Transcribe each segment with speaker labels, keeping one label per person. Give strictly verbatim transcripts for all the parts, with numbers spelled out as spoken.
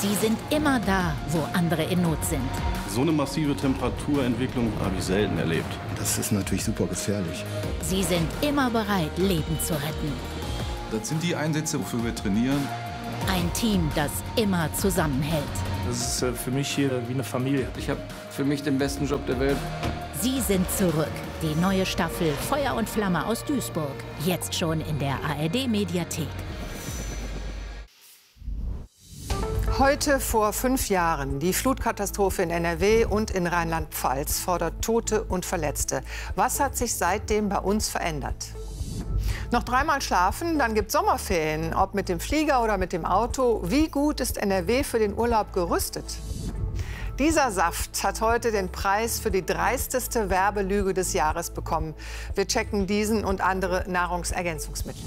Speaker 1: Sie sind immer da, wo andere in Not sind.
Speaker 2: So eine massive Temperaturentwicklung habe ich selten erlebt.
Speaker 3: Das ist natürlich super gefährlich.
Speaker 1: Sie sind immer bereit, Leben zu retten.
Speaker 4: Das sind die Einsätze, wofür wir trainieren.
Speaker 1: Ein Team, das immer zusammenhält.
Speaker 5: Das ist für mich hier wie eine Familie.
Speaker 6: Ich habe für mich den besten Job der Welt.
Speaker 1: Sie sind zurück. Die neue Staffel Feuer und Flamme aus Duisburg. Jetzt schon in der A R D-Mediathek.
Speaker 7: Heute vor fünf Jahren. Die Flutkatastrophe in N R W und in Rheinland-Pfalz fordert Tote und Verletzte. Was hat sich seitdem bei uns verändert? Noch dreimal schlafen, dann gibt's Sommerferien. Ob mit dem Flieger oder mit dem Auto. Wie gut ist N R W für den Urlaub gerüstet? Dieser Saft hat heute den Preis für die dreisteste Werbelüge des Jahres bekommen. Wir checken diesen und andere Nahrungsergänzungsmittel.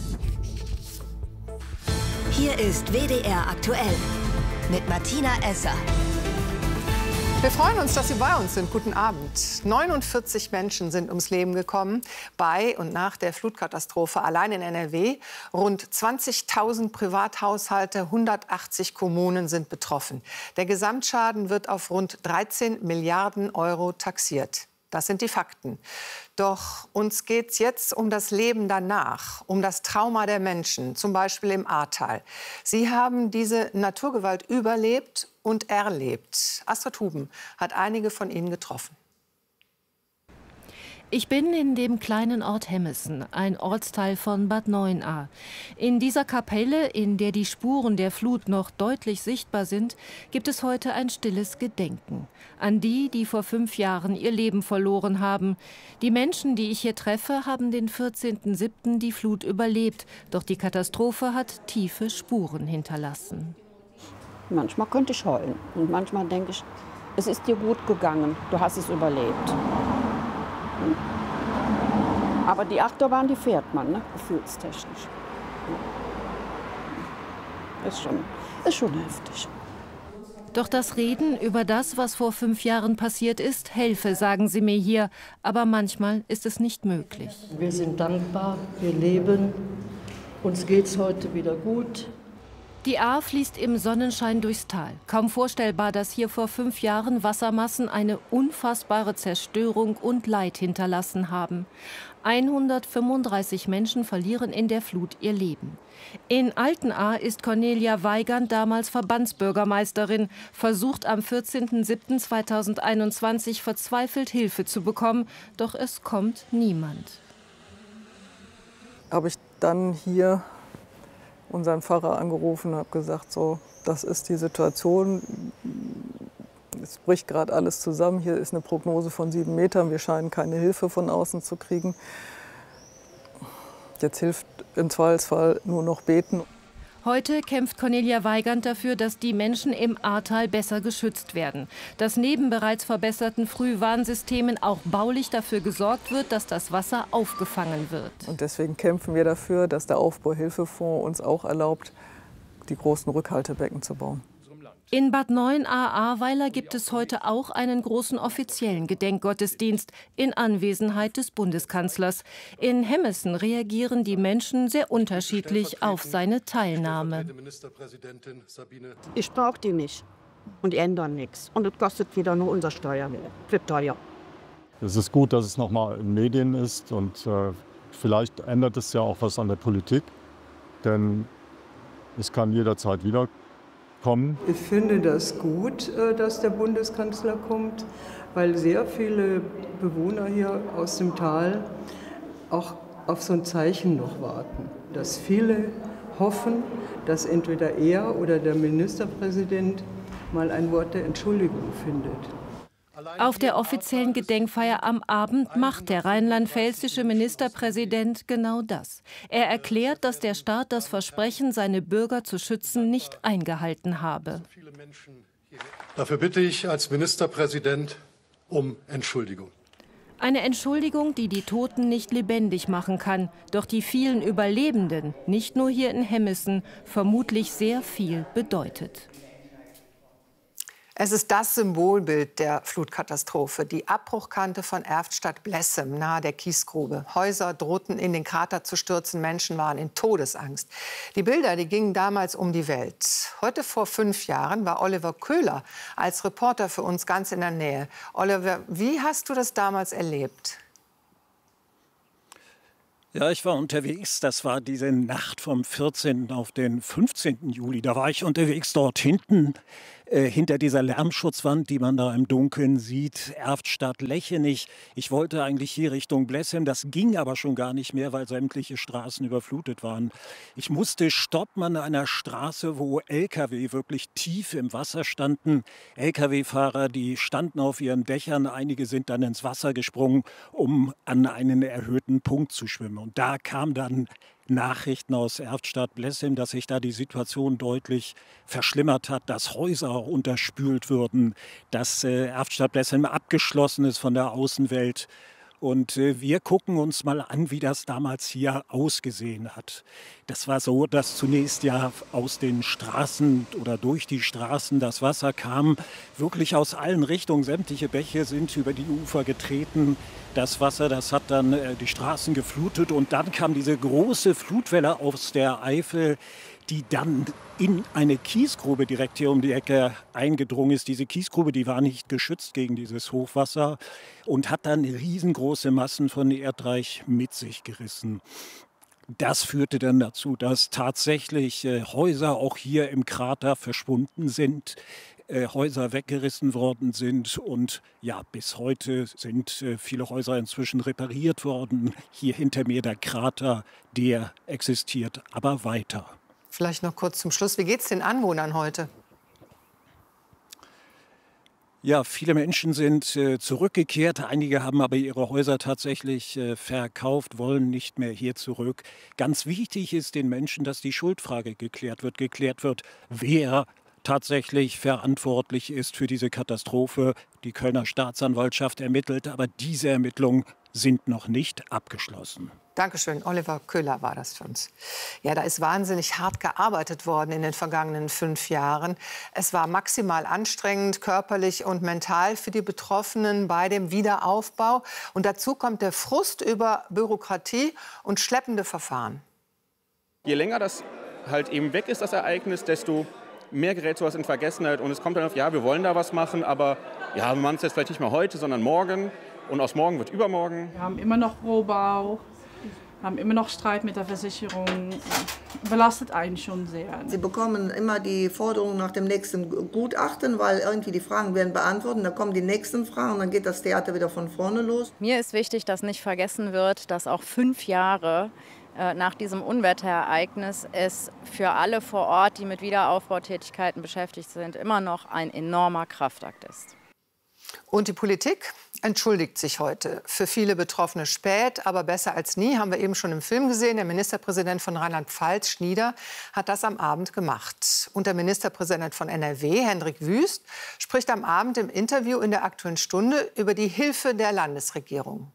Speaker 8: Hier ist W D R aktuell mit Martina Esser.
Speaker 7: Wir freuen uns, dass Sie bei uns sind. Guten Abend. neunundvierzig Menschen sind ums Leben gekommen bei und nach der Flutkatastrophe allein in N R W. Rund zwanzigtausend Privathaushalte, hundertachtzig Kommunen sind betroffen. Der Gesamtschaden wird auf rund dreizehn Milliarden Euro taxiert. Das sind die Fakten. Doch uns geht es jetzt um das Leben danach, um das Trauma der Menschen, zum Beispiel im Ahrtal. Sie haben diese Naturgewalt überlebt und erlebt. Astrid Huben hat einige von ihnen getroffen.
Speaker 9: Ich bin in dem kleinen Ort Hemmesen, ein Ortsteil von Bad Neuenahr. In dieser Kapelle, in der die Spuren der Flut noch deutlich sichtbar sind, gibt es heute ein stilles Gedenken an die, die vor fünf Jahren ihr Leben verloren haben. Die Menschen, die ich hier treffe, haben den vierzehnten siebten die Flut überlebt. Doch die Katastrophe hat tiefe Spuren hinterlassen.
Speaker 10: Manchmal könnte ich heulen und manchmal denke ich, es ist dir gut gegangen, du hast es überlebt. Aber die Achterbahn, die fährt man, ne? Gefühlstechnisch. Ist schon, ist schon heftig.
Speaker 9: Doch das Reden über das, was vor fünf Jahren passiert ist, helfe, sagen sie mir hier. Aber manchmal ist es nicht möglich.
Speaker 11: Wir sind dankbar, wir leben, uns geht's heute wieder gut.
Speaker 9: Die Ahr fließt im Sonnenschein durchs Tal. Kaum vorstellbar, dass hier vor fünf Jahren Wassermassen eine unfassbare Zerstörung und Leid hinterlassen haben. hundertfünfunddreißig Menschen verlieren in der Flut ihr Leben. In Altenahr ist Cornelia Weigand damals Verbandsbürgermeisterin, versucht am vierzehnten siebten zweitausendeinundzwanzig verzweifelt Hilfe zu bekommen, doch es kommt niemand.
Speaker 12: Habe ich dann hier unseren Pfarrer angerufen und habe gesagt, so, das ist die Situation, es bricht gerade alles zusammen, hier ist eine Prognose von sieben Metern, wir scheinen keine Hilfe von außen zu kriegen. Jetzt hilft im Zweifelsfall nur noch beten.
Speaker 9: Heute kämpft Cornelia Weigand dafür, dass die Menschen im Ahrtal besser geschützt werden. Dass neben bereits verbesserten Frühwarnsystemen auch baulich dafür gesorgt wird, dass das Wasser aufgefangen wird.
Speaker 12: Und deswegen kämpfen wir dafür, dass der Aufbauhilfefonds uns auch erlaubt, die großen Rückhaltebecken zu bauen.
Speaker 9: In Bad Neuenahr-Ahrweiler gibt es heute auch einen großen offiziellen Gedenkgottesdienst in Anwesenheit des Bundeskanzlers. In Hemmesen reagieren die Menschen sehr unterschiedlich auf seine Teilnahme.
Speaker 10: Ich brauche die nicht und die ändern nichts. Und es kostet wieder nur unser Steuergeld. Wird teuer.
Speaker 13: Es ist gut, dass es noch mal in Medien ist und äh, vielleicht ändert es ja auch was an der Politik, denn es kann jederzeit wieder kommen.
Speaker 14: Ich finde das gut, dass der Bundeskanzler kommt, weil sehr viele Bewohner hier aus dem Tal auch auf so ein Zeichen noch warten. Dass viele hoffen, dass entweder er oder der Ministerpräsident mal ein Wort der Entschuldigung findet.
Speaker 9: Auf der offiziellen Gedenkfeier am Abend macht der rheinland-pfälzische Ministerpräsident genau das. Er erklärt, dass der Staat das Versprechen, seine Bürger zu schützen, nicht eingehalten habe.
Speaker 15: Dafür bitte ich als Ministerpräsident um Entschuldigung.
Speaker 9: Eine Entschuldigung, die die Toten nicht lebendig machen kann, doch die vielen Überlebenden, nicht nur hier in Hemmesen, vermutlich sehr viel bedeutet.
Speaker 7: Es ist das Symbolbild der Flutkatastrophe, die Abbruchkante von Erftstadt-Blessem nahe der Kiesgrube. Häuser drohten in den Krater zu stürzen, Menschen waren in Todesangst. Die Bilder, die gingen damals um die Welt. Heute vor fünf Jahren war Oliver Köhler als Reporter für uns ganz in der Nähe. Oliver, wie hast du das damals erlebt?
Speaker 16: Ja, ich war unterwegs. Das war diese Nacht vom vierzehnten auf den fünfzehnten Juli. Da war ich unterwegs dort hinten, äh, hinter dieser Lärmschutzwand, die man da im Dunkeln sieht. Erftstadt-Lechenich. Ich wollte eigentlich hier Richtung Blessem. Das ging aber schon gar nicht mehr, weil sämtliche Straßen überflutet waren. Ich musste stoppen an einer Straße, wo L K W wirklich tief im Wasser standen. L K W-Fahrer, die standen auf ihren Dächern. Einige sind dann ins Wasser gesprungen, um an einen erhöhten Punkt zu schwimmen. Und da kamen dann Nachrichten aus Erftstadt-Blessem, dass sich da die Situation deutlich verschlimmert hat, dass Häuser unterspült würden, dass äh, Erftstadt-Blessem abgeschlossen ist von der Außenwelt. Und äh, wir gucken uns mal an, wie das damals hier ausgesehen hat. Das war so, dass zunächst ja aus den Straßen oder durch die Straßen das Wasser kam, wirklich aus allen Richtungen. Sämtliche Bäche sind über die Ufer getreten. Das Wasser, das hat dann äh, die Straßen geflutet. Und dann kam diese große Flutwelle aus der Eifel, die dann in eine Kiesgrube direkt hier um die Ecke eingedrungen ist. Diese Kiesgrube, die war nicht geschützt gegen dieses Hochwasser und hat dann riesengroße Massen von Erdreich mit sich gerissen. Das führte dann dazu, dass tatsächlich äh, Häuser auch hier im Krater verschwunden sind, äh, Häuser weggerissen worden sind und ja, bis heute sind äh, viele Häuser inzwischen repariert worden. Hier hinter mir der Krater, der existiert aber weiter.
Speaker 7: Vielleicht noch kurz zum Schluss. Wie geht es den Anwohnern heute?
Speaker 16: Ja, viele Menschen sind äh, zurückgekehrt. Einige haben aber ihre Häuser tatsächlich äh, verkauft, wollen nicht mehr hier zurück. Ganz wichtig ist den Menschen, dass die Schuldfrage geklärt wird. Geklärt wird, wer tatsächlich verantwortlich ist für diese Katastrophe. Die Kölner Staatsanwaltschaft ermittelt, aber diese Ermittlungen sind noch nicht abgeschlossen.
Speaker 7: Dankeschön. Oliver Köhler war das für uns. Ja, da ist wahnsinnig hart gearbeitet worden in den vergangenen fünf Jahren. Es war maximal anstrengend, körperlich und mental für die Betroffenen bei dem Wiederaufbau. Und dazu kommt der Frust über Bürokratie und schleppende Verfahren.
Speaker 17: Je länger das halt eben weg ist, das Ereignis, desto mehr gerät sowas in Vergessenheit. Und es kommt dann auf, ja, wir wollen da was machen, aber ja, wir machen es jetzt vielleicht nicht mehr heute, sondern morgen. Und aus morgen wird übermorgen.
Speaker 18: Wir haben immer noch Rohbau. Wir haben immer noch Streit mit der Versicherung. Belastet einen schon sehr.
Speaker 19: Sie bekommen immer die Forderung nach dem nächsten Gutachten, weil irgendwie die Fragen werden beantwortet. Dann kommen die nächsten Fragen und dann geht das Theater wieder von vorne los.
Speaker 20: Mir ist wichtig, dass nicht vergessen wird, dass auch fünf Jahre äh, nach diesem Unwetterereignis es für alle vor Ort, die mit Wiederaufbautätigkeiten beschäftigt sind, immer noch ein enormer Kraftakt ist.
Speaker 7: Und die Politik entschuldigt sich heute. Für viele Betroffene spät, aber besser als nie, haben wir eben schon im Film gesehen. Der Ministerpräsident von Rheinland-Pfalz, Schnieder, hat das am Abend gemacht. Und der Ministerpräsident von N R W, Hendrik Wüst, spricht am Abend im Interview in der Aktuellen Stunde über die Hilfe der Landesregierung.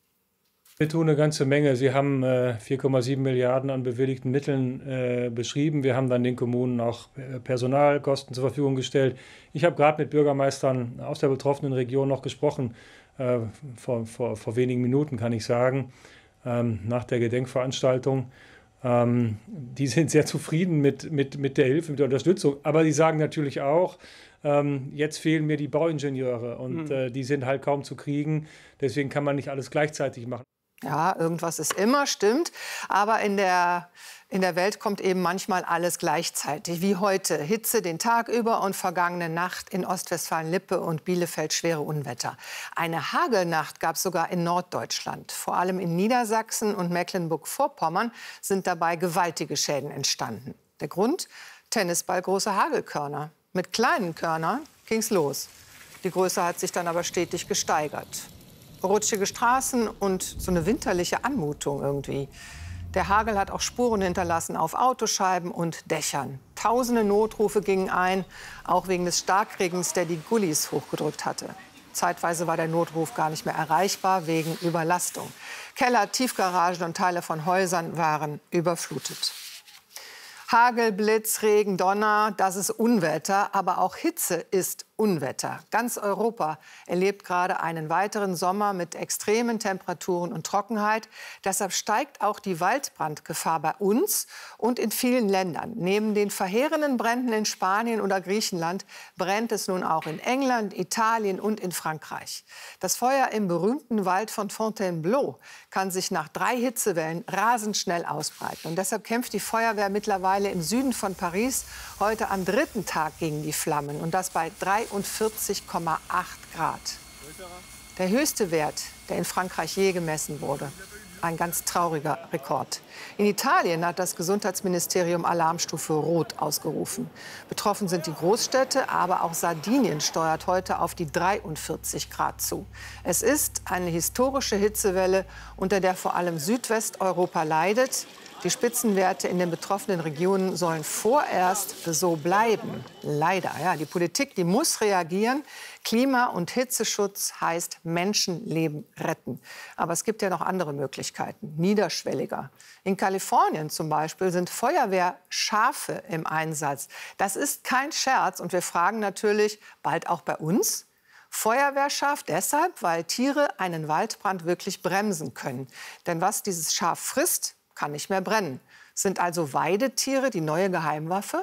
Speaker 5: Wir tun eine ganze Menge. Sie haben äh, vier Komma sieben Milliarden an bewilligten Mitteln äh, beschrieben. Wir haben dann den Kommunen auch Personalkosten zur Verfügung gestellt. Ich habe gerade mit Bürgermeistern aus der betroffenen Region noch gesprochen, äh, vor, vor, vor wenigen Minuten kann ich sagen, ähm, nach der Gedenkveranstaltung. Ähm, die sind sehr zufrieden mit, mit, mit der Hilfe, mit der Unterstützung. Aber die sagen natürlich auch, ähm, jetzt fehlen mir die Bauingenieure und mhm. äh, die sind halt kaum zu kriegen. Deswegen kann man nicht alles gleichzeitig machen.
Speaker 7: Ja, irgendwas ist immer, stimmt. Aber in der, in der Welt kommt eben manchmal alles gleichzeitig. Wie heute. Hitze den Tag über und vergangene Nacht in Ostwestfalen-Lippe und Bielefeld schwere Unwetter. Eine Hagelnacht gab es sogar in Norddeutschland. Vor allem in Niedersachsen und Mecklenburg-Vorpommern sind dabei gewaltige Schäden entstanden. Der Grund? Tennisball große Hagelkörner. Mit kleinen Körnern ging's los. Die Größe hat sich dann aber stetig gesteigert. Rutschige Straßen und so eine winterliche Anmutung irgendwie. Der Hagel hat auch Spuren hinterlassen auf Autoscheiben und Dächern. Tausende Notrufe gingen ein, auch wegen des Starkregens, der die Gullis hochgedrückt hatte. Zeitweise war der Notruf gar nicht mehr erreichbar wegen Überlastung. Keller, Tiefgaragen und Teile von Häusern waren überflutet. Hagel, Blitz, Regen, Donner, das ist Unwetter, aber auch Hitze ist Unwetter. Ganz Europa erlebt gerade einen weiteren Sommer mit extremen Temperaturen und Trockenheit. Deshalb steigt auch die Waldbrandgefahr bei uns und in vielen Ländern. Neben den verheerenden Bränden in Spanien oder Griechenland brennt es nun auch in England, Italien und in Frankreich. Das Feuer im berühmten Wald von Fontainebleau kann sich nach drei Hitzewellen rasend schnell ausbreiten. Und deshalb kämpft die Feuerwehr mittlerweile im Süden von Paris heute am dritten Tag gegen die Flammen. Und das bei dreiundvierzig Komma acht Grad. Der höchste Wert, der in Frankreich je gemessen wurde. Ein ganz trauriger Rekord. In Italien hat das Gesundheitsministerium Alarmstufe Rot ausgerufen. Betroffen sind die Großstädte, aber auch Sardinien steuert heute auf die dreiundvierzig Grad zu. Es ist eine historische Hitzewelle, unter der vor allem Südwesteuropa leidet. Die Spitzenwerte in den betroffenen Regionen sollen vorerst so bleiben. Leider, ja. Die Politik, die muss reagieren. Klima- und Hitzeschutz heißt Menschenleben retten. Aber es gibt ja noch andere Möglichkeiten, niederschwelliger. In Kalifornien zum Beispiel sind Feuerwehrschafe im Einsatz. Das ist kein Scherz und wir fragen natürlich, bald auch bei uns? Feuerwehrschaf deshalb, weil Tiere einen Waldbrand wirklich bremsen können. Denn was dieses Schaf frisst, kann nicht mehr brennen. Sind also Weidetiere die neue Geheimwaffe?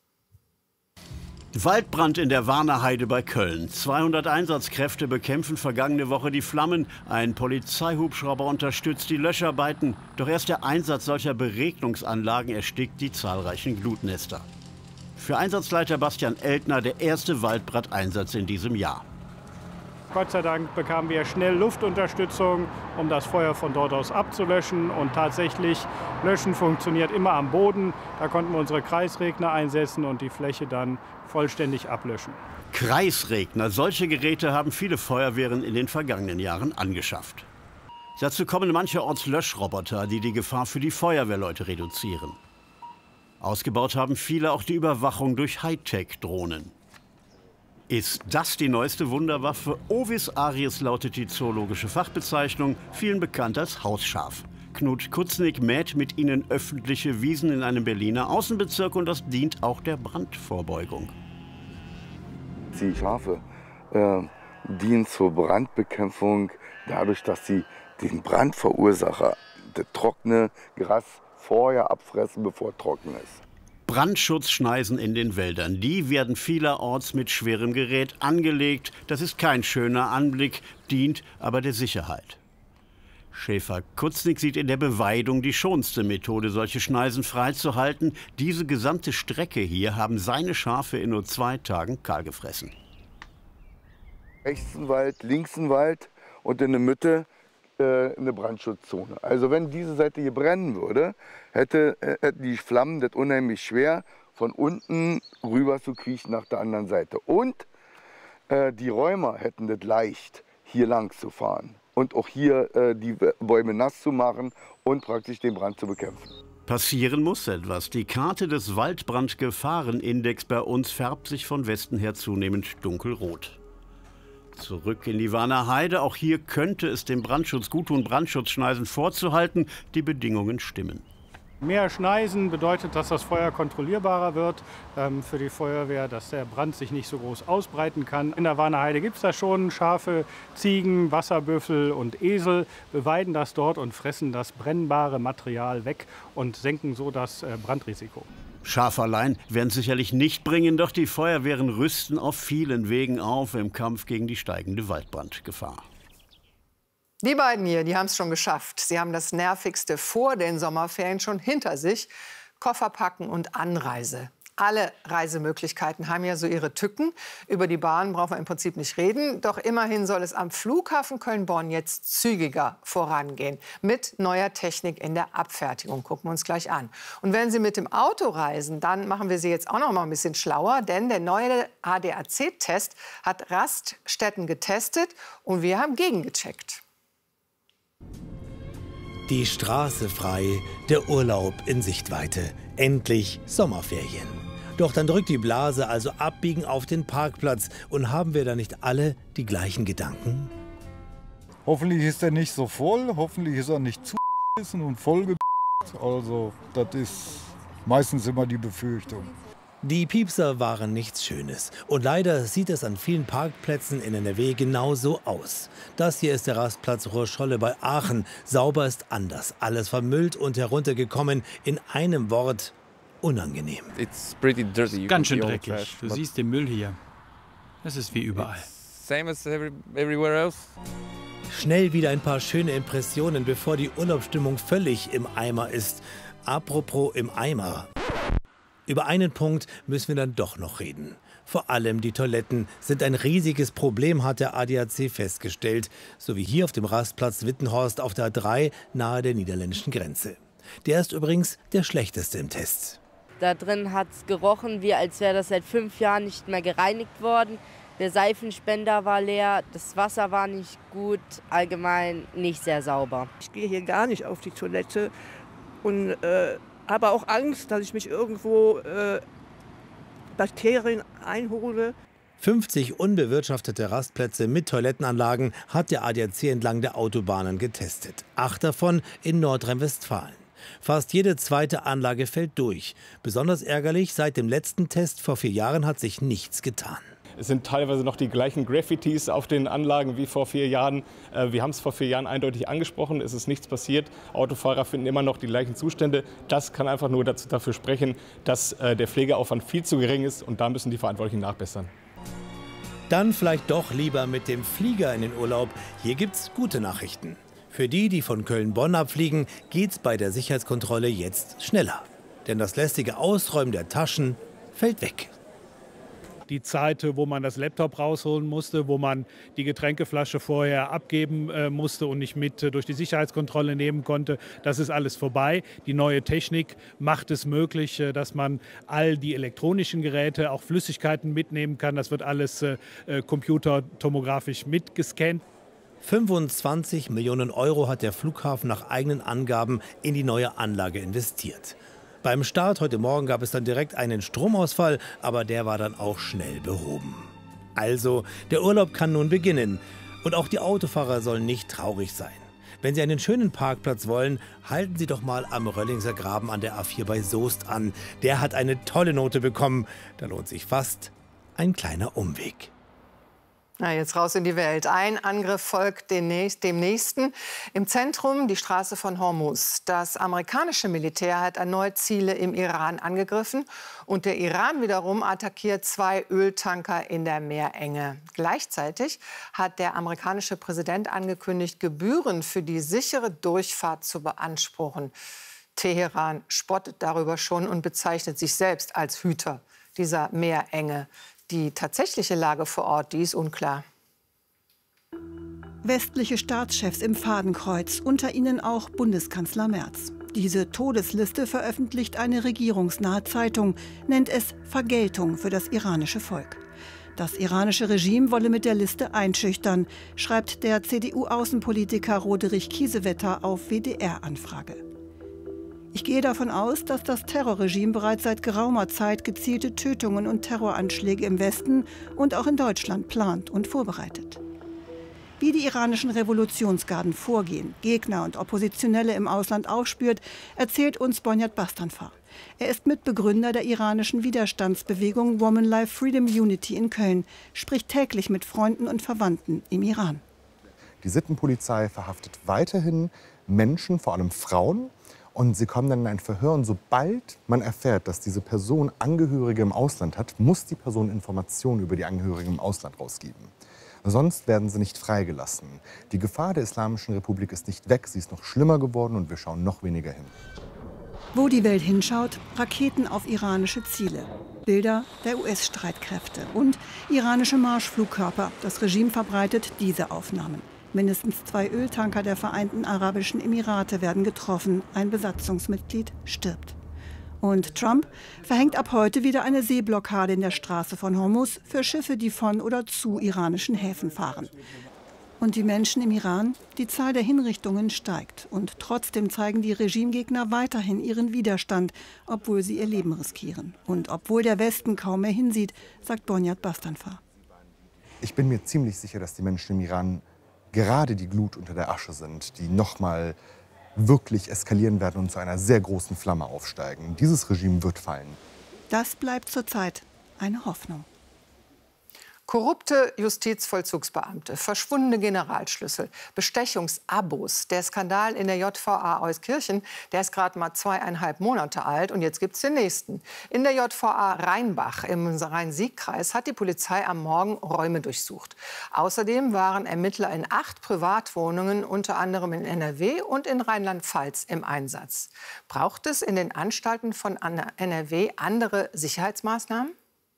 Speaker 21: Waldbrand in der Warner Heide bei Köln. zweihundert Einsatzkräfte bekämpfen vergangene Woche die Flammen. Ein Polizeihubschrauber unterstützt die Löscharbeiten. Doch erst der Einsatz solcher Beregnungsanlagen erstickt die zahlreichen Glutnester. Für Einsatzleiter Bastian Eltner der erste Waldbrandeinsatz in diesem Jahr.
Speaker 5: Gott sei Dank bekamen wir schnell Luftunterstützung, um das Feuer von dort aus abzulöschen. Und tatsächlich, Löschen funktioniert immer am Boden. Da konnten wir unsere Kreisregner einsetzen und die Fläche dann vollständig ablöschen.
Speaker 21: Kreisregner, solche Geräte haben viele Feuerwehren in den vergangenen Jahren angeschafft. Dazu kommen mancherorts Löschroboter, die die Gefahr für die Feuerwehrleute reduzieren. Ausgebaut haben viele auch die Überwachung durch Hightech-Drohnen. Ist das die neueste Wunderwaffe? Ovis aries lautet die zoologische Fachbezeichnung, vielen bekannt als Hausschaf. Knut Kutznick mäht mit ihnen öffentliche Wiesen in einem Berliner Außenbezirk und das dient auch der Brandvorbeugung.
Speaker 22: Die Schafe äh, dienen zur Brandbekämpfung dadurch, dass sie den Brandverursacher, das trockene Gras, vorher abfressen, bevor es trocken ist.
Speaker 21: Brandschutzschneisen in den Wäldern, die werden vielerorts mit schwerem Gerät angelegt. Das ist kein schöner Anblick, dient aber der Sicherheit. Schäfer Kutznick sieht in der Beweidung die schonendste Methode, solche Schneisen freizuhalten. Diese gesamte Strecke hier haben seine Schafe in nur zwei Tagen kahl gefressen.
Speaker 22: Rechts ein Wald, links ein Wald und in der Mitte äh, eine Brandschutzzone. Also wenn diese Seite hier brennen würde, hätte, äh, hätten die Flammen das unheimlich schwer, von unten rüber zu kriechen nach der anderen Seite. Und äh, die Räumer hätten das leicht, hier lang zu fahren. Und auch hier äh, die Bäume nass zu machen und praktisch den Brand zu bekämpfen.
Speaker 21: Passieren muss etwas. Die Karte des Waldbrandgefahrenindex bei uns färbt sich von Westen her zunehmend dunkelrot. Zurück in die Warner Heide. Auch hier könnte es dem Brandschutz gut tun, Brandschutzschneisen vorzuhalten. Die Bedingungen stimmen.
Speaker 5: Mehr Schneisen bedeutet, dass das Feuer kontrollierbarer wird ähm, für die Feuerwehr, dass der Brand sich nicht so groß ausbreiten kann. In der Warner Heide gibt es da schon Schafe, Ziegen, Wasserbüffel und Esel, beweiden das dort und fressen das brennbare Material weg und senken so das äh, Brandrisiko.
Speaker 21: Schafe allein werden sicherlich nicht bringen, doch die Feuerwehren rüsten auf vielen Wegen auf im Kampf gegen die steigende Waldbrandgefahr.
Speaker 7: Die beiden hier, die haben es schon geschafft. Sie haben das Nervigste vor den Sommerferien schon hinter sich. Koffer packen und Anreise. Alle Reisemöglichkeiten haben ja so ihre Tücken. Über die Bahn brauchen wir im Prinzip nicht reden. Doch immerhin soll es am Flughafen Köln-Bonn jetzt zügiger vorangehen. Mit neuer Technik in der Abfertigung. Gucken wir uns gleich an. Und wenn Sie mit dem Auto reisen, dann machen wir Sie jetzt auch noch mal ein bisschen schlauer. Denn der neue A D A C-Test hat Raststätten getestet und wir haben gegengecheckt.
Speaker 23: Die Straße frei, der Urlaub in Sichtweite. Endlich Sommerferien. Doch dann drückt die Blase, also abbiegen auf den Parkplatz. Und haben wir da nicht alle die gleichen Gedanken?
Speaker 24: Hoffentlich ist er nicht so voll, hoffentlich ist er nicht zu und voll. Also das ist meistens immer die Befürchtung.
Speaker 23: Die Piepser waren nichts Schönes. Und leider sieht es an vielen Parkplätzen in N R W genauso aus. Das hier ist der Rastplatz Ruhr-Scholle bei Aachen. Sauber ist anders. Alles vermüllt und heruntergekommen. In einem Wort: unangenehm.
Speaker 2: Ganz schön dreckig. Du siehst den Müll hier. Es ist wie überall.
Speaker 23: Schnell wieder ein paar schöne Impressionen, bevor die Urlaubsstimmung völlig im Eimer ist. Apropos im Eimer. Über einen Punkt müssen wir dann doch noch reden. Vor allem die Toiletten sind ein riesiges Problem, hat der A D A C festgestellt. So wie hier auf dem Rastplatz Wittenhorst auf der A drei nahe der niederländischen Grenze. Der ist übrigens der schlechteste im Test.
Speaker 3: Da drin hat es gerochen, wie als wäre das seit fünf Jahren nicht mehr gereinigt worden. Der Seifenspender war leer, das Wasser war nicht gut, allgemein nicht sehr sauber.
Speaker 4: Ich gehe hier gar nicht auf die Toilette und äh, habe auch Angst, dass ich mich irgendwo äh, Bakterien einhole.
Speaker 23: fünfzig unbewirtschaftete Rastplätze mit Toilettenanlagen hat der A D A C entlang der Autobahnen getestet. Acht davon in Nordrhein-Westfalen. Fast jede zweite Anlage fällt durch. Besonders ärgerlich, seit dem letzten Test vor vier Jahren hat sich nichts getan.
Speaker 6: Es sind teilweise noch die gleichen Graffitis auf den Anlagen wie vor vier Jahren. Wir haben es vor vier Jahren eindeutig angesprochen, es ist nichts passiert. Autofahrer finden immer noch die gleichen Zustände. Das kann einfach nur dazu, dafür sprechen, dass der Pflegeaufwand viel zu gering ist und da müssen die Verantwortlichen nachbessern.
Speaker 23: Dann vielleicht doch lieber mit dem Flieger in den Urlaub. Hier gibt's gute Nachrichten. Für die, die von Köln-Bonn abfliegen, geht's bei der Sicherheitskontrolle jetzt schneller. Denn das lästige Ausräumen der Taschen fällt weg.
Speaker 25: Die Zeit, wo man das Laptop rausholen musste, wo man die Getränkeflasche vorher abgeben äh, musste und nicht mit äh, durch die Sicherheitskontrolle nehmen konnte, das ist alles vorbei. Die neue Technik macht es möglich, äh, dass man all die elektronischen Geräte, auch Flüssigkeiten mitnehmen kann. Das wird alles äh, computertomografisch mitgescannt.
Speaker 23: fünfundzwanzig Millionen Euro hat der Flughafen nach eigenen Angaben in die neue Anlage investiert. Beim Start heute Morgen gab es dann direkt einen Stromausfall, aber der war dann auch schnell behoben. Also, der Urlaub kann nun beginnen. Und auch die Autofahrer sollen nicht traurig sein. Wenn Sie einen schönen Parkplatz wollen, halten Sie doch mal am Röllingser Graben an der A vier bei Soest an. Der hat eine tolle Note bekommen. Da lohnt sich fast ein kleiner Umweg.
Speaker 7: Na, jetzt raus in die Welt. Ein Angriff folgt dem nächsten. Im Zentrum die Straße von Hormuz. Das amerikanische Militär hat erneut Ziele im Iran angegriffen. Und der Iran wiederum attackiert zwei Öltanker in der Meerenge. Gleichzeitig hat der amerikanische Präsident angekündigt, Gebühren für die sichere Durchfahrt zu beanspruchen. Teheran spottet darüber schon und bezeichnet sich selbst als Hüter dieser Meerenge. Die tatsächliche Lage vor Ort, die ist unklar.
Speaker 26: Westliche Staatschefs im Fadenkreuz, unter ihnen auch Bundeskanzler Merz. Diese Todesliste veröffentlicht eine regierungsnahe Zeitung, nennt es Vergeltung für das iranische Volk. Das iranische Regime wolle mit der Liste einschüchtern, schreibt der C D U-Außenpolitiker Roderich Kiesewetter auf W D R-Anfrage. Ich gehe davon aus, dass das Terrorregime bereits seit geraumer Zeit gezielte Tötungen und Terroranschläge im Westen und auch in Deutschland plant und vorbereitet. Wie die iranischen Revolutionsgarden vorgehen, Gegner und Oppositionelle im Ausland aufspürt, erzählt uns Bonyat Bastanfar. Er ist Mitbegründer der iranischen Widerstandsbewegung Women Life Freedom Unity in Köln, spricht täglich mit Freunden und Verwandten im Iran.
Speaker 27: Die Sittenpolizei verhaftet weiterhin Menschen, vor allem Frauen. Und sie kommen dann in ein Verhör. Und sobald man erfährt, dass diese Person Angehörige im Ausland hat, muss die Person Informationen über die Angehörigen im Ausland rausgeben. Sonst werden sie nicht freigelassen. Die Gefahr der Islamischen Republik ist nicht weg, sie ist noch schlimmer geworden und wir schauen noch weniger hin.
Speaker 26: Wo die Welt hinschaut, Raketen auf iranische Ziele. Bilder der U S-Streitkräfte und iranische Marschflugkörper. Das Regime verbreitet diese Aufnahmen. Mindestens zwei Öltanker der Vereinten Arabischen Emirate werden getroffen. Ein Besatzungsmitglied stirbt. Und Trump verhängt ab heute wieder eine Seeblockade in der Straße von Hormuz für Schiffe, die von oder zu iranischen Häfen fahren. Und die Menschen im Iran? Die Zahl der Hinrichtungen steigt. Und trotzdem zeigen die Regimegegner weiterhin ihren Widerstand, obwohl sie ihr Leben riskieren. Und obwohl der Westen kaum mehr hinsieht, sagt Bonyat Bastanfar.
Speaker 27: Ich bin mir ziemlich sicher, dass die Menschen im Iran gerade die Glut unter der Asche sind, die noch mal wirklich eskalieren werden und zu einer sehr großen Flamme aufsteigen. Dieses Regime wird fallen.
Speaker 26: Das bleibt zurzeit eine Hoffnung.
Speaker 7: Korrupte Justizvollzugsbeamte, verschwundene Generalschlüssel, Bestechungsabos. Der Skandal in der J V A Euskirchen, der ist gerade mal zweieinhalb Monate alt. Und jetzt gibt es den nächsten. In der J V A Rheinbach im Rhein-Sieg-Kreis hat die Polizei am Morgen Räume durchsucht. Außerdem waren Ermittler in acht Privatwohnungen, unter anderem in N R W und in Rheinland-Pfalz, im Einsatz. Braucht es in den Anstalten von N R W andere Sicherheitsmaßnahmen?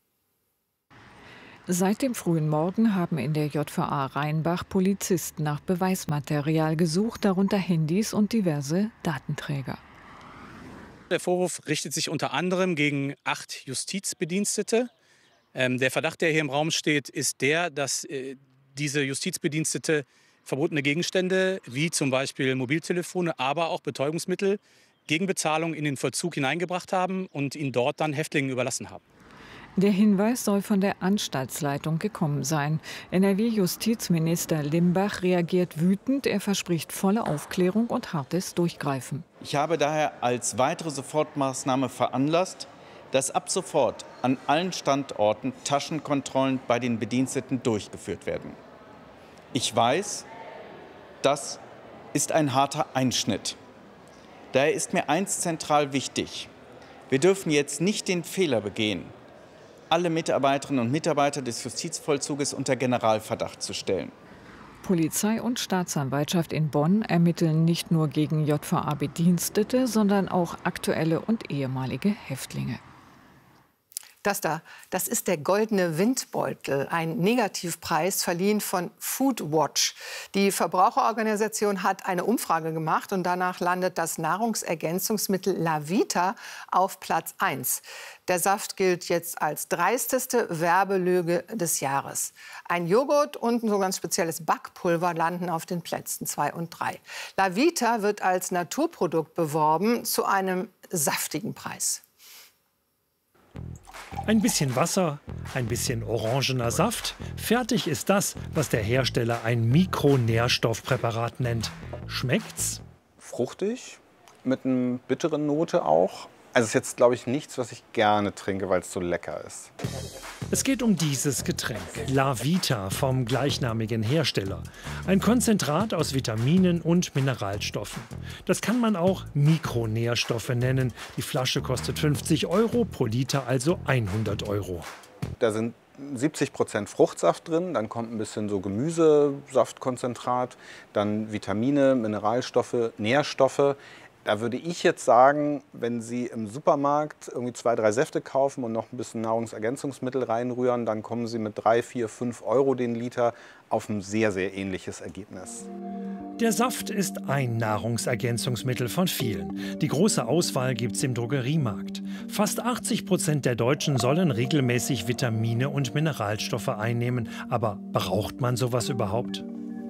Speaker 1: Seit dem frühen Morgen haben in der J V A Rheinbach Polizisten nach Beweismaterial gesucht, darunter Handys und diverse Datenträger.
Speaker 8: Der Vorwurf richtet sich unter anderem gegen acht Justizbedienstete. Ähm, der Verdacht, der hier im Raum steht, ist der, dass äh, diese Justizbedienstete verbotene Gegenstände wie zum Beispiel Mobiltelefone, aber auch Betäubungsmittel gegen Bezahlung in den Vollzug hineingebracht haben und ihn dort dann Häftlingen überlassen haben.
Speaker 1: Der Hinweis soll von der Anstaltsleitung gekommen sein. N R W-Justizminister Limbach reagiert wütend. Er verspricht volle Aufklärung und hartes Durchgreifen.
Speaker 10: Ich habe daher als weitere Sofortmaßnahme veranlasst, dass ab sofort an allen Standorten Taschenkontrollen bei den Bediensteten durchgeführt werden. Ich weiß, das ist ein harter Einschnitt. Daher ist mir eins zentral wichtig. Wir dürfen jetzt nicht den Fehler begehen, alle Mitarbeiterinnen und Mitarbeiter des Justizvollzuges unter Generalverdacht zu stellen.
Speaker 1: Polizei und Staatsanwaltschaft in Bonn ermitteln nicht nur gegen J V A-Bedienstete, sondern auch aktuelle und ehemalige Häftlinge.
Speaker 7: Das da, das ist der Goldene Windbeutel, ein Negativpreis verliehen von Foodwatch. Die Verbraucherorganisation hat eine Umfrage gemacht und danach landet das Nahrungsergänzungsmittel Lavita auf Platz eins. Der Saft gilt jetzt als dreisteste Werbelüge des Jahres. Ein Joghurt und ein so ganz spezielles Backpulver landen auf den Plätzen zwei und drei. Lavita wird als Naturprodukt beworben zu einem saftigen Preis.
Speaker 11: Ein bisschen Wasser, ein bisschen orangener Saft. Fertig ist das, was der Hersteller ein Mikronährstoffpräparat nennt. Schmeckt's?
Speaker 12: Fruchtig, mit einer bitteren Note auch. Also es ist jetzt, glaube ich, nichts, was ich gerne trinke, weil es so lecker ist.
Speaker 11: Es geht um dieses Getränk, Lavita vom gleichnamigen Hersteller. Ein Konzentrat aus Vitaminen und Mineralstoffen. Das kann man auch Mikronährstoffe nennen. Die Flasche kostet fünfzig Euro, pro Liter also hundert Euro.
Speaker 12: Da sind siebzig Prozent Fruchtsaft drin, dann kommt ein bisschen so Gemüsesaftkonzentrat, dann Vitamine, Mineralstoffe, Nährstoffe. Da würde ich jetzt sagen, wenn Sie im Supermarkt irgendwie zwei, drei Säfte kaufen und noch ein bisschen Nahrungsergänzungsmittel reinrühren, dann kommen Sie mit drei, vier, fünf Euro den Liter auf ein sehr, sehr ähnliches Ergebnis.
Speaker 11: Der Saft ist ein Nahrungsergänzungsmittel von vielen. Die große Auswahl gibt es im Drogeriemarkt. Fast achtzig Prozent der Deutschen sollen regelmäßig Vitamine und Mineralstoffe einnehmen. Aber braucht man sowas überhaupt?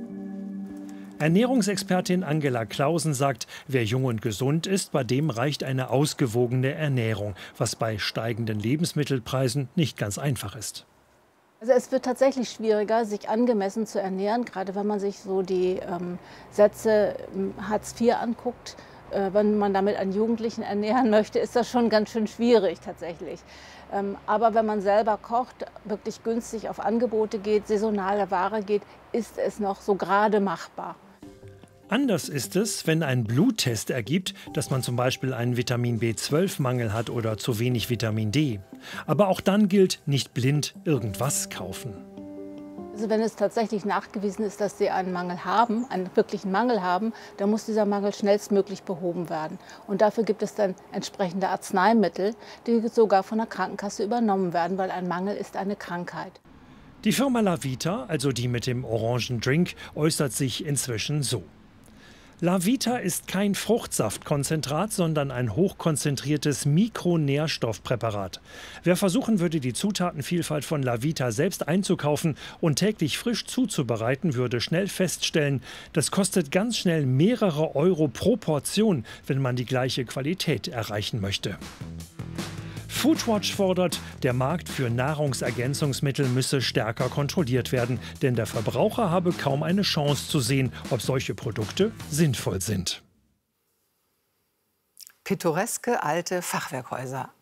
Speaker 11: Ernährungsexpertin Angela Clausen sagt, wer jung und gesund ist, bei dem reicht eine ausgewogene Ernährung, was bei steigenden Lebensmittelpreisen nicht ganz einfach ist.
Speaker 13: Also es wird tatsächlich schwieriger, sich angemessen zu ernähren, gerade wenn man sich so die ähm, Sätze Hartz vier anguckt. Äh, wenn man damit einen Jugendlichen ernähren möchte, ist das schon ganz schön schwierig tatsächlich. Ähm, aber wenn man selber kocht, wirklich günstig auf Angebote geht, saisonale Ware geht, ist es noch so gerade machbar.
Speaker 11: Anders ist es, wenn ein Bluttest ergibt, dass man zum Beispiel einen Vitamin B zwölf Mangel hat oder zu wenig Vitamin D. Aber auch dann gilt, nicht blind irgendwas kaufen.
Speaker 13: Also wenn es tatsächlich nachgewiesen ist, dass Sie einen Mangel haben, einen wirklichen Mangel haben, dann muss dieser Mangel schnellstmöglich behoben werden. Und dafür gibt es dann entsprechende Arzneimittel, die sogar von der Krankenkasse übernommen werden, weil ein Mangel ist eine Krankheit.
Speaker 11: Die Firma Lavita, also die mit dem orangen Drink, äußert sich inzwischen so. Lavita ist kein Fruchtsaftkonzentrat, sondern ein hochkonzentriertes Mikronährstoffpräparat. Wer versuchen würde, die Zutatenvielfalt von Lavita selbst einzukaufen und täglich frisch zuzubereiten, würde schnell feststellen, das kostet ganz schnell mehrere Euro pro Portion, wenn man die gleiche Qualität erreichen möchte. Foodwatch fordert, der Markt für Nahrungsergänzungsmittel müsse stärker kontrolliert werden, denn der Verbraucher habe kaum eine Chance zu sehen, ob solche Produkte sinnvoll sind.
Speaker 7: Pittoreske alte Fachwerkhäuser.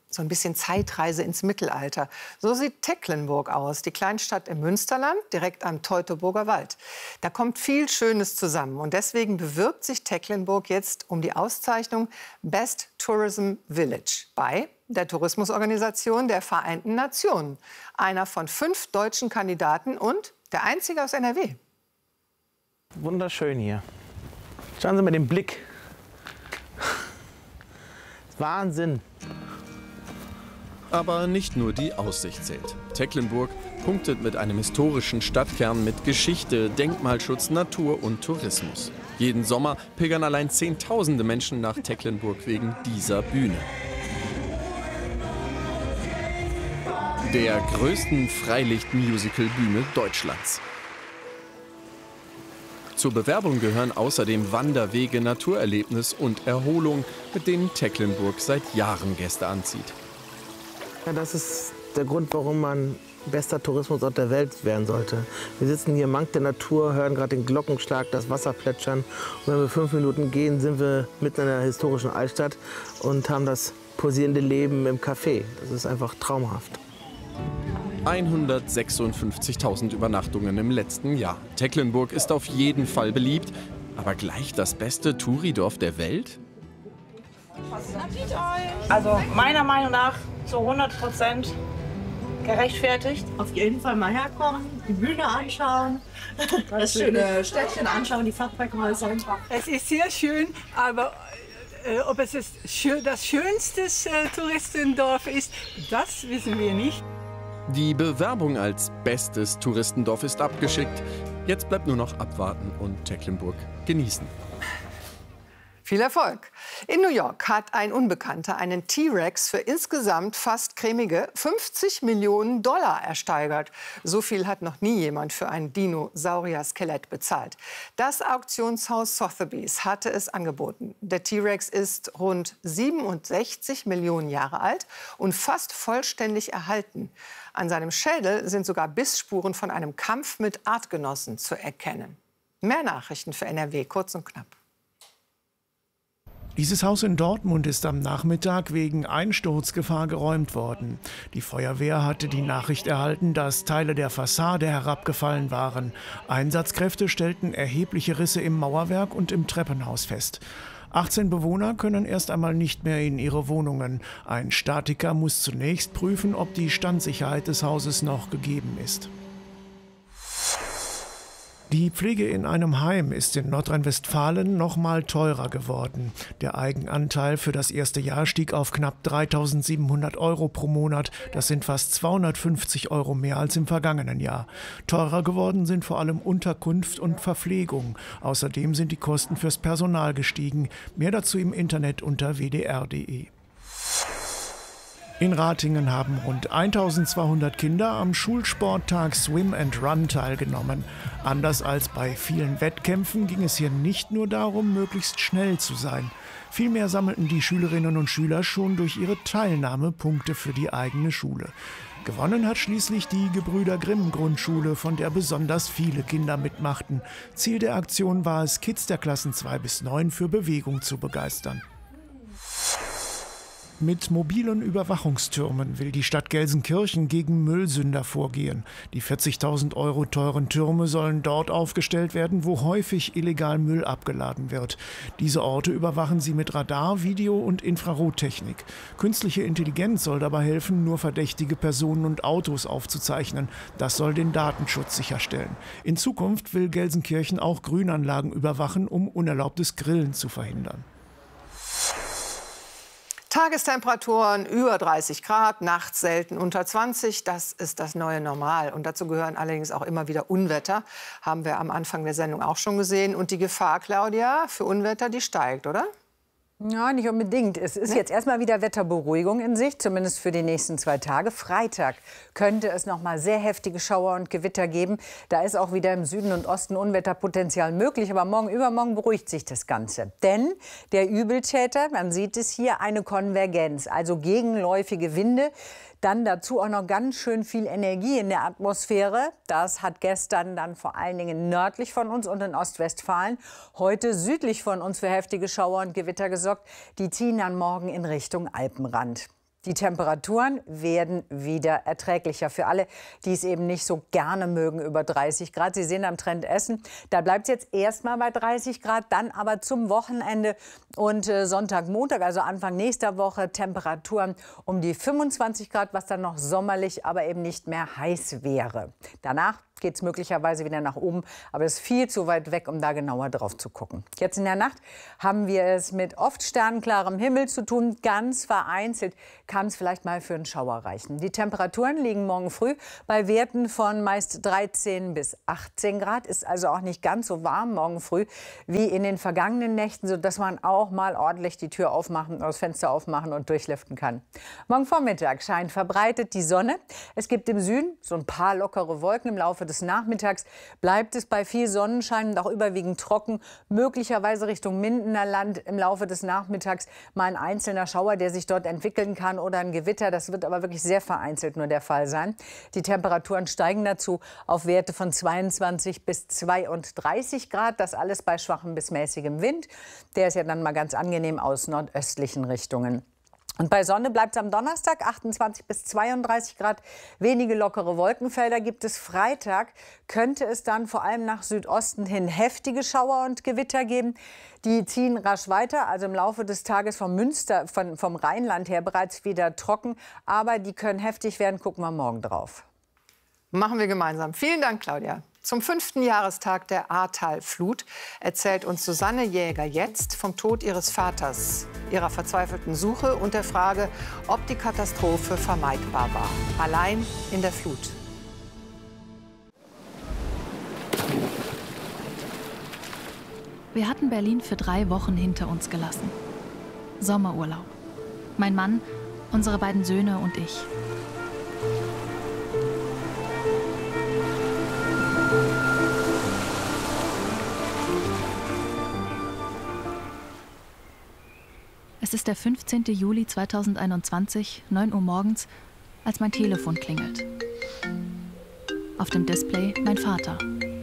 Speaker 7: So ein bisschen Zeitreise ins Mittelalter. So sieht Tecklenburg aus, die Kleinstadt im Münsterland, direkt am Teutoburger Wald. Da kommt viel Schönes zusammen. Und deswegen bewirbt sich Tecklenburg jetzt um die Auszeichnung Best Tourism Village bei der Tourismusorganisation der Vereinten Nationen. Einer von fünf deutschen Kandidaten und der einzige aus N R W.
Speaker 9: Wunderschön hier. Schauen Sie mal den Blick. Wahnsinn.
Speaker 14: Aber nicht nur die Aussicht zählt. Tecklenburg punktet mit einem historischen Stadtkern mit Geschichte, Denkmalschutz, Natur und Tourismus. Jeden Sommer pilgern allein Zehntausende Menschen nach Tecklenburg wegen dieser Bühne. Der größten Freilicht-Musical-Bühne Deutschlands. Zur Bewerbung gehören außerdem Wanderwege, Naturerlebnis und Erholung, mit denen Tecklenburg seit Jahren Gäste anzieht.
Speaker 9: Ja, das ist der Grund, warum man bester Tourismusort der Welt werden sollte. Wir sitzen hier im Mank der Natur, hören gerade den Glockenschlag, das Wasser plätschern. Und wenn wir fünf Minuten gehen, sind wir mitten in der historischen Altstadt und haben das pulsierende Leben im Café. Das ist einfach traumhaft.
Speaker 14: hundertsechsundfünfzigtausend Übernachtungen im letzten Jahr. Tecklenburg ist auf jeden Fall beliebt, aber gleich das beste Touridorf der Welt?
Speaker 15: Also meiner Meinung nach zu hundert Prozent gerechtfertigt.
Speaker 16: Auf jeden Fall mal herkommen, die Bühne anschauen, das schöne Städtchen anschauen, die Fachwerkhäuser.
Speaker 17: Es ist sehr schön, aber äh, ob es das, das schönste äh, Touristendorf ist, das wissen wir nicht.
Speaker 14: Die Bewerbung als bestes Touristendorf ist abgeschickt. Jetzt bleibt nur noch abwarten und Tecklenburg genießen.
Speaker 7: Viel Erfolg! In New York hat ein Unbekannter einen T-Rex für insgesamt fast cremige fünfzig Millionen Dollar ersteigert. So viel hat noch nie jemand für ein Dinosaurier-Skelett bezahlt. Das Auktionshaus Sotheby's hatte es angeboten. Der T-Rex ist rund siebenundsechzig Millionen Jahre alt und fast vollständig erhalten. An seinem Schädel sind sogar Bissspuren von einem Kampf mit Artgenossen zu erkennen. Mehr Nachrichten für N R W, kurz und knapp.
Speaker 18: Dieses Haus in Dortmund ist am Nachmittag wegen Einsturzgefahr geräumt worden. Die Feuerwehr hatte die Nachricht erhalten, dass Teile der Fassade herabgefallen waren. Einsatzkräfte stellten erhebliche Risse im Mauerwerk und im Treppenhaus fest. achtzehn Bewohner können erst einmal nicht mehr in ihre Wohnungen. Ein Statiker muss zunächst prüfen, ob die Standsicherheit des Hauses noch gegeben ist. Die Pflege in einem Heim ist in Nordrhein-Westfalen noch mal teurer geworden. Der Eigenanteil für das erste Jahr stieg auf knapp dreitausendsiebenhundert Euro pro Monat. Das sind fast zweihundertfünfzig Euro mehr als im vergangenen Jahr. Teurer geworden sind vor allem Unterkunft und Verpflegung. Außerdem sind die Kosten fürs Personal gestiegen. Mehr dazu im Internet unter w d r punkt d e. In Ratingen haben rund eintausendzweihundert Kinder am Schulsporttag Swim and Run teilgenommen. Anders als bei vielen Wettkämpfen ging es hier nicht nur darum, möglichst schnell zu sein. Vielmehr sammelten die Schülerinnen und Schüler schon durch ihre Teilnahme Punkte für die eigene Schule. Gewonnen hat schließlich die Gebrüder Grimm Grundschule, von der besonders viele Kinder mitmachten. Ziel der Aktion war es, Kids der Klassen zwei bis neun für Bewegung zu begeistern. Mit mobilen Überwachungstürmen will die Stadt Gelsenkirchen gegen Müllsünder vorgehen. Die vierzigtausend Euro teuren Türme sollen dort aufgestellt werden, wo häufig illegal Müll abgeladen wird. Diese Orte überwachen sie mit Radar, Video- und Infrarottechnik. Künstliche Intelligenz soll dabei helfen, nur verdächtige Personen und Autos aufzuzeichnen. Das soll den Datenschutz sicherstellen. In Zukunft will Gelsenkirchen auch Grünanlagen überwachen, um unerlaubtes Grillen zu verhindern.
Speaker 7: Tagestemperaturen über dreißig Grad, nachts selten unter zwanzig. Das ist das neue Normal. Und dazu gehören allerdings auch immer wieder Unwetter. Haben wir am Anfang der Sendung auch schon gesehen. Und die Gefahr, Claudia, für Unwetter, die steigt, oder?
Speaker 19: Ja, nicht unbedingt. Es ist jetzt erstmal wieder Wetterberuhigung in Sicht, zumindest für die nächsten zwei Tage. Freitag könnte es noch mal sehr heftige Schauer und Gewitter geben. Da ist auch wieder im Süden und Osten Unwetterpotenzial möglich. Aber morgen, übermorgen beruhigt sich das Ganze. Denn der Übeltäter, man sieht es hier, eine Konvergenz, also gegenläufige Winde. Dann dazu auch noch ganz schön viel Energie in der Atmosphäre. Das hat gestern dann vor allen Dingen nördlich von uns und in Ostwestfalen, heute südlich von uns für heftige Schauer und Gewitter gesorgt. Die ziehen dann morgen in Richtung Alpenrand. Die Temperaturen werden wieder erträglicher für alle, die es eben nicht so gerne mögen, über dreißig Grad. Sie sehen am Trend Essen, da bleibt es jetzt erstmal bei dreißig Grad, dann aber zum Wochenende und äh, Sonntag, Montag, also Anfang nächster Woche, Temperaturen um die fünfundzwanzig Grad, was dann noch sommerlich, aber eben nicht mehr heiß wäre. Danach geht es möglicherweise wieder nach oben, aber es ist viel zu weit weg, um da genauer drauf zu gucken. Jetzt in der Nacht haben wir es mit oft sternklarem Himmel zu tun. Ganz vereinzelt kann es vielleicht mal für einen Schauer reichen. Die Temperaturen liegen morgen früh bei Werten von meist dreizehn bis achtzehn Grad. Ist also auch nicht ganz so warm morgen früh wie in den vergangenen Nächten, sodass man auch mal ordentlich die Tür aufmachen, das Fenster aufmachen und durchlüften kann. Morgen Vormittag scheint verbreitet die Sonne. Es gibt im Süden so ein paar lockere Wolken. Im Laufe des Nachmittags bleibt es bei viel Sonnenschein und auch überwiegend trocken. Möglicherweise Richtung Mindener Land im Laufe des Nachmittags mal ein einzelner Schauer, der sich dort entwickeln kann, oder ein Gewitter. Das wird aber wirklich sehr vereinzelt nur der Fall sein. Die Temperaturen steigen dazu auf Werte von zweiundzwanzig bis zweiunddreißig Grad. Das alles bei schwachem bis mäßigem Wind. Der ist ja dann mal ganz angenehm aus nordöstlichen Richtungen. Und bei Sonne bleibt es am Donnerstag achtundzwanzig bis zweiunddreißig Grad. Wenige lockere Wolkenfelder gibt es. Freitag könnte es dann vor allem nach Südosten hin heftige Schauer und Gewitter geben. Die ziehen rasch weiter, also im Laufe des Tages vom Münster, von, vom Rheinland her bereits wieder trocken. Aber die können heftig werden. Gucken wir morgen drauf.
Speaker 7: Machen wir gemeinsam. Vielen Dank, Claudia. Zum fünften Jahrestag der Ahrtal-Flut erzählt uns Susanne Jäger jetzt vom Tod ihres Vaters, ihrer verzweifelten Suche und der Frage, ob die Katastrophe vermeidbar war. Allein in der Flut.
Speaker 2: Wir hatten Berlin für drei Wochen hinter uns gelassen. Sommerurlaub. Mein Mann, unsere beiden Söhne und ich. Es ist der fünfzehnte Juli zweitausendeinundzwanzig, neun Uhr morgens, als mein Telefon klingelt. Auf dem Display mein Vater.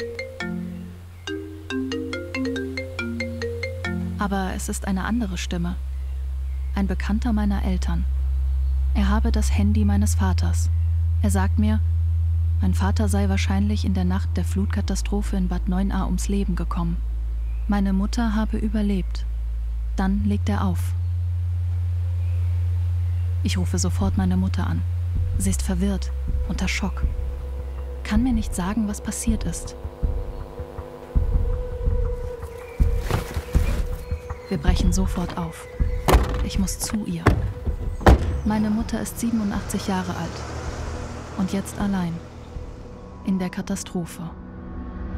Speaker 2: Aber es ist eine andere Stimme. Ein Bekannter meiner Eltern. Er habe das Handy meines Vaters. Er sagt mir, mein Vater sei wahrscheinlich in der Nacht der Flutkatastrophe in Bad Neuenahr ums Leben gekommen. Meine Mutter habe überlebt. Dann legt er auf. Ich rufe sofort meine Mutter an. Sie ist verwirrt, unter Schock. Kann mir nicht sagen, was passiert ist. Wir brechen sofort auf. Ich muss zu ihr. Meine Mutter ist siebenundachtzig Jahre alt und jetzt allein in der Katastrophe.